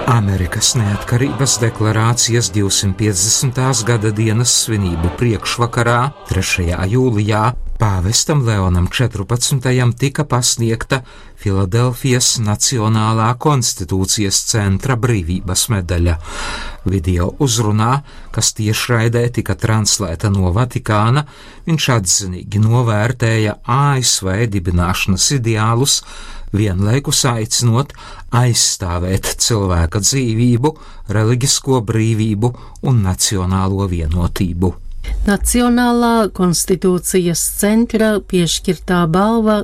Amerikas neatkarības deklarācijas 250. gada dienas svinību priekšvakarā, 3. jūlijā, pāvestam Leonam 14. tika pasniegta Filadelfijas Nacionālā konstitūcijas centra brīvības medaļa. Video uzrunā, kas tiešraidē tika translēta no Vatikāna, viņš atzinīgi novērtēja ASV dibināšanas ideālus, vienlaikus aicinot aizstāvēt cilvēka dzīvību, reliģisko brīvību un nacionālo vienotību. Nacionālā konstitūcijas centra piešķirtā balva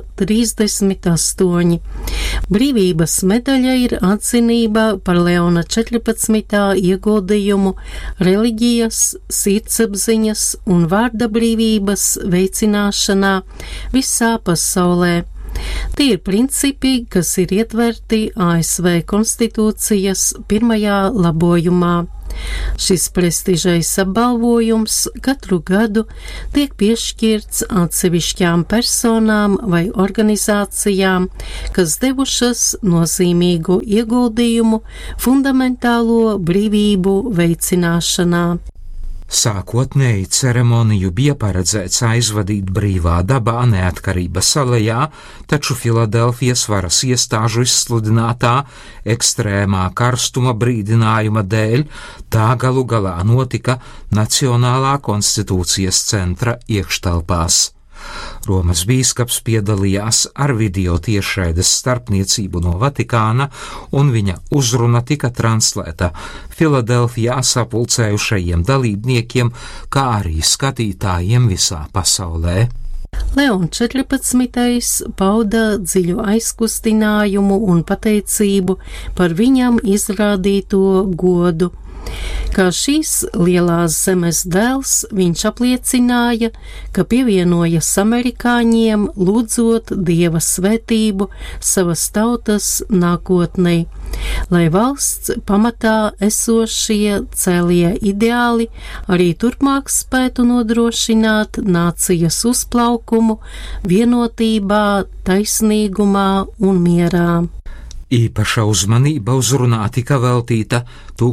38. Brīvības medaļa ir atzinība par Leona 14. ieguldījumu reliģijas, sirdsapziņas un vārda brīvības veicināšanā visā pasaulē. Tie ir principi, kas ir ietverti ASV konstitūcijas pirmajā labojumā. Šis prestižais apbalvojums katru gadu tiek piešķirts atsevišķām personām vai organizācijām, kas devušas nozīmīgu ieguldījumu fundamentālo brīvību veicināšanā. Sākotnēji ceremoniju bija paredzēts aizvadīt brīvā dabā Neatkarības alejā, taču Filadelfijas varas iestāžu izsludinātā ekstrēmā karstuma brīdinājuma dēļ tā galu galā notika Nacionālā konstitūcijas centra iekštelpās. Romas bīskaps piedalījās ar video tiešraides starpniecību no Vatikāna, un viņa uzruna tika translēta Filadelfijā sapulcējušajiem dalībniekiem, kā arī skatītājiem visā pasaulē. Leon 14. pauda dziļu aizkustinājumu un pateicību par viņam izrādīto godu. Kā šīs lielās zemes dēls, viņš apliecināja, ka pievienojas amerikāņiem, lūdzot Dieva svētību savas tautas nākotnei, lai valsts pamatā esošie cēlie ideāli arī turpmāk spētu nodrošināt nācijas uzplaukumu vienotībā, taisnīgumā un mierā. Īpaša uzmanība uzrunā tika veltīta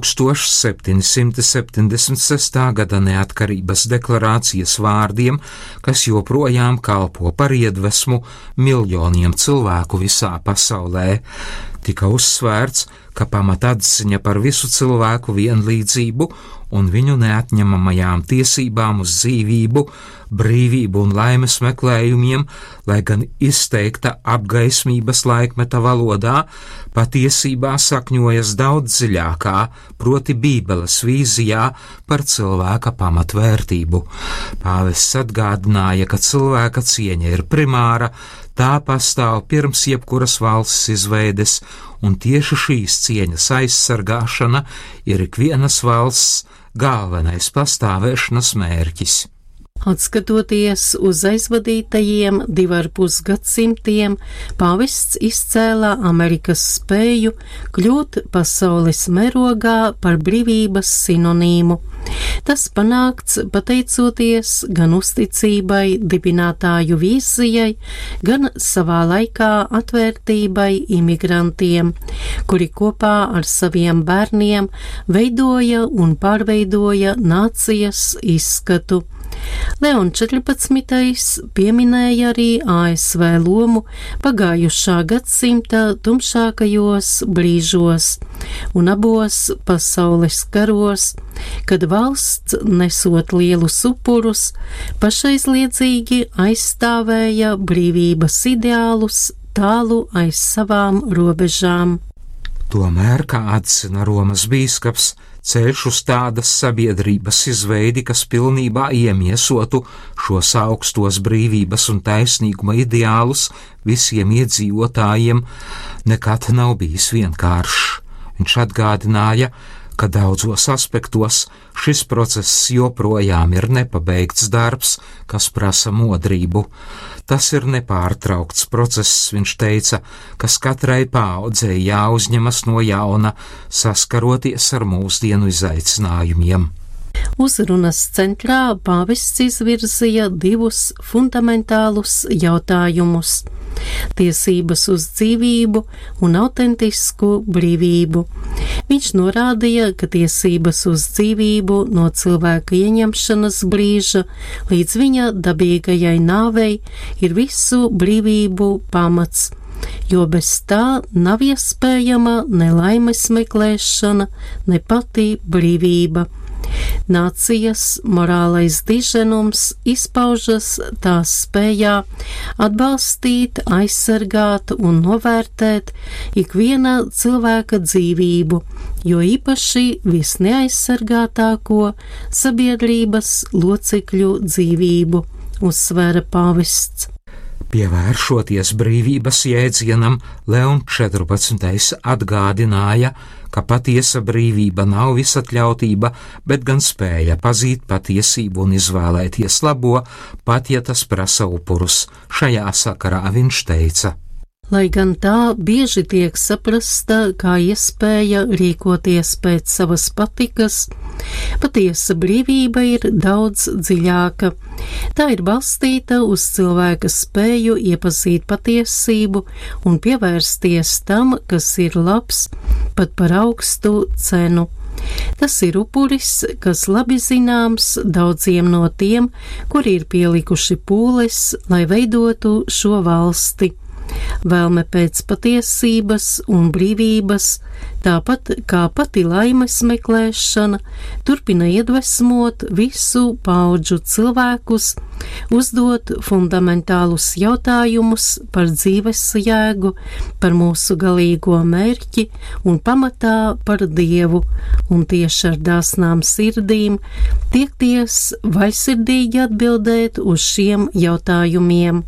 1776. gada neatkarības deklarācijas vārdiem, kas joprojām kalpo par iedvesmu miljoniem cilvēku visā pasaulē. Tika uzsvērts, ka pamatatziņa par visu cilvēku vienlīdzību un viņu neatņemamajām tiesībām uz dzīvību, brīvību un laimes meklējumiem, lai gan izteikta apgaismības laikmeta valodā, patiesībā sakņojas daudz dziļākā, proti Bībeles vīzijā par cilvēka pamatvērtību. Pāvests atgādināja, ka cilvēka cieņa ir primāra, tā pastāv pirms jebkuras valsts izveides, un tieši šīs cieņas aizsargāšana ir ikvienas valsts galvenais pastāvēšanas mērķis. Atskatoties uz aizvadītajiem 2,5 gadsimtiem, pāvests izcēlā Amerikas spēju kļūt pasaules mērogā par brīvības sinonīmu. Tas panākts pateicoties gan uzticībai dibinātāju vīzijai, gan savā laikā atvērtībai imigrantiem, kuri kopā ar saviem bērniem veidoja un pārveidoja nācijas izskatu. Leon 14. pieminēja arī ASV lomu pagājušā gadsimta tumšākajos brīžos un abos pasaules karos, kad valsts, nesot lielus upurus, pašaizliedzīgi aizstāvēja brīvības ideālus tālu aiz savām robežām. Tomēr, kā atzina Romas bīskaps, ceļš uz tādas sabiedrības izveidi, kas pilnībā iemiesotu šos augstos brīvības un taisnīguma ideālus visiem iedzīvotājiem, nekad nav bijis vienkāršs. Viņš atgādināja, ka daudzos aspektos šis process joprojām ir nepabeigts darbs, kas prasa modrību. Tas ir nepārtraukts process, viņš teica, kas katrai paaudzei jāuzņemas no jauna, saskaroties ar mūsdienu izaicinājumiem. Uzrunas centrā pāvests izvirzīja 2 fundamentālus jautājumus – tiesības uz dzīvību un autentisku brīvību. Viņš norādīja, ka tiesības uz dzīvību no cilvēka ieņemšanas brīža līdz viņa dabīgajai nāvei ir visu brīvību pamats, jo bez tā nav iespējama ne laimes meklēšana, ne pati brīvība. Nācijas morālais diženums izpaužas tās spējā atbalstīt, aizsargāt un novērtēt ikviena cilvēka dzīvību, jo īpaši visneaizsargātāko sabiedrības locekļu dzīvību, uzsvēra pāvests. Pievēršoties brīvības jēdzienam, Leons 14. atgādināja, ka patiesa brīvība nav visatļautība, bet gan spēja pazīt patiesību un izvēlēties labo, pat ja tas prasa upurus. Šajā sakarā viņš teica: Lai gan tā bieži tiek saprasta kā iespēja rīkoties pēc savas patikas, patiesa brīvība ir daudz dziļāka. Tā ir balstīta uz cilvēka spēju iepazīt patiesību un pievērsties tam, kas ir labs, pat par augstu cenu. Tas ir upuris, kas labi zināms daudziem no tiem, kuri ir pielikuši pūles, lai veidotu šo valsti. Vēlme pēc patiesības un brīvības, tāpat kā pati laimes meklēšana, turpina iedvesmot visu paudžu cilvēkus, uzdot fundamentālus jautājumus par dzīves jēgu, par mūsu galīgo mērķi un pamatā par Dievu, un tieši ar dāsnām sirdīm tiekties vaļsirdīgi atbildēt uz šiem jautājumiem.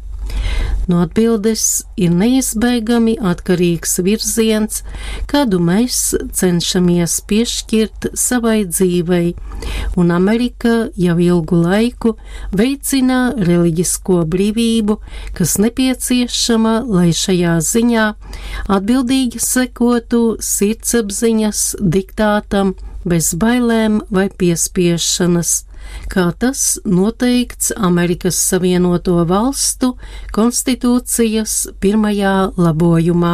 No atbildes ir neizbēgami atkarīgs virziens, kādu mēs cenšamies piešķirt savai dzīvei, un Amerika jau ilgu laiku veicina reliģisko brīvību, kas nepieciešama, lai šajā ziņā atbildīgi sekotu sirdsapziņas diktātam bez bailēm vai piespiešanas, kā tas noteikts Amerikas Savienoto Valstu konstitūcijas 1. labojumā.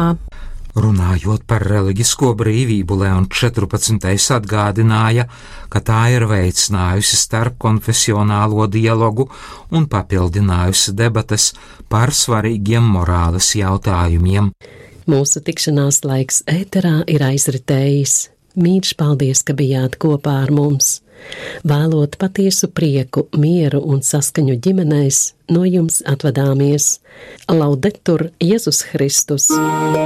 Runājot par reliģisko brīvību, Leons 14. atgādināja, ka tā ir veicinājusi starpkonfesionālo dialogu un papildinājusi debates par svarīgiem morāles jautājumiem. Mūsu tikšanās laiks ēterā ir aizritējis. Mīļš, paldies, ka bijāt kopā ar mums. Vēlot patiesu prieku, mieru un saskaņu ģimenēs, no jums atvadāmies. Laudetur Jēzus Kristus!